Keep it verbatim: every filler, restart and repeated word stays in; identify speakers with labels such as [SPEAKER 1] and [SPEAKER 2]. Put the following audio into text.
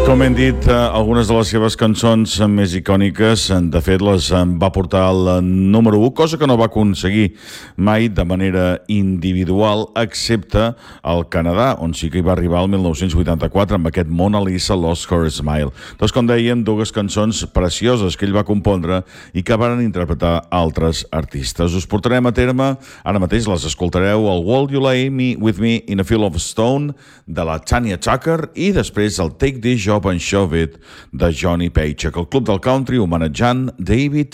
[SPEAKER 1] Com hem dit, algunes de les seves cançons més icòniques, de fet, les va portar al número u, cosa que no va aconseguir mai de manera individual, excepte al Canadà, on sí que hi va arribar el mil nou-cents vuitanta-quatre amb aquest Mona Lisa Lost Her Smile. Doncs, com dèiem, dues cançons precioses que ell va compondre i que van interpretar altres artistes. Us portarem a terme, ara mateix les escoltareu, el Will You Lay Me With Me in a Field of Stone, de la Tanya Tucker, i després el Take This Job and Shove It, de Johnny Paycheck. El Club del Country homenatjant David